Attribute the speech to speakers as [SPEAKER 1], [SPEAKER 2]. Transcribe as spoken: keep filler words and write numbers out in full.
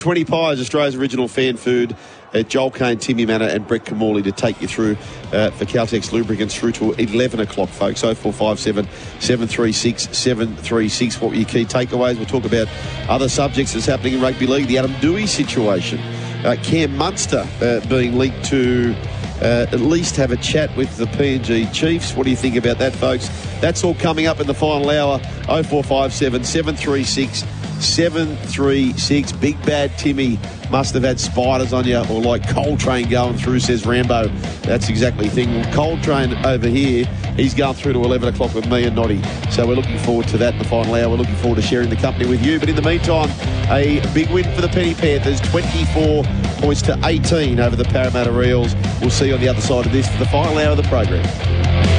[SPEAKER 1] twenty Pies, Australia's original fan food. Uh, Joel Kane, Timmy Manor and Brett Camorley to take you through uh, for Caltex Lubricants through to eleven o'clock, folks. oh four five seven, seven three six, seven three six. What were your key takeaways? We'll talk about other subjects that's happening in rugby league. The Adam Doueihi situation. Uh, Cam Munster uh, being linked to uh, at least have a chat with the P N G Chiefs. What do you think about that, folks? That's all coming up in the final hour. oh four five seven, seven three six, seven three six. Big Bad Timmy must have had spiders on you, or like Coltrane going through, says Rambo. That's exactly the thing. Well, Coltrane over here, he's going through to eleven o'clock with me and Noddy. So we're looking forward to that in the final hour. We're looking forward to sharing the company with you. But in the meantime, a big win for the Penny Panthers, twenty-four points to eighteen over the Parramatta Eels. We'll see you on the other side of this for the final hour of the program.